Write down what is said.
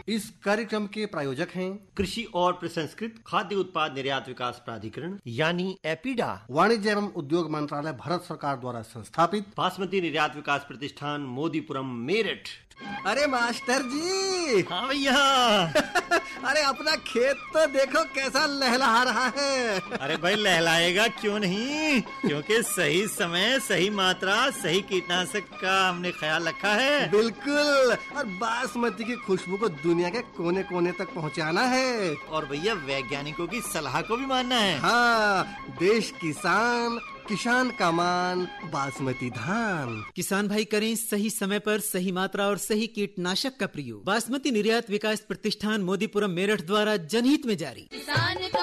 इस कार्यक्रम के प्रायोजक हैं कृषि और प्रसंस्कृत खाद्य उत्पाद निर्यात विकास प्राधिकरण यानी एपीडा, वाणिज्य एवं उद्योग मंत्रालय भारत सरकार द्वारा संस्थापित बासमती निर्यात विकास प्रतिष्ठान मोदीपुरम मेरठ। अरे मास्टर जी। हाँ भैया। अरे अपना खेत तो देखो कैसा लहलहा रहा है। अरे भाई लहलाएगा क्यों नहीं, क्योंकि सही समय सही मात्रा सही कीटनाशक का हमने ख्याल रखा है। बिल्कुल, और बासमती की खुशबू को दुनिया के कोने कोने तक पहुंचाना है। और भैया वैज्ञानिकों की सलाह को भी मानना है। हाँ, देश किसान का मान बासमती धान। किसान भाई करें सही समय पर सही मात्रा और सही कीटनाशक का प्रयोग। बासमती निर्यात विकास प्रतिष्ठान मोदीपुरम मेरठ द्वारा जनहित में जारी।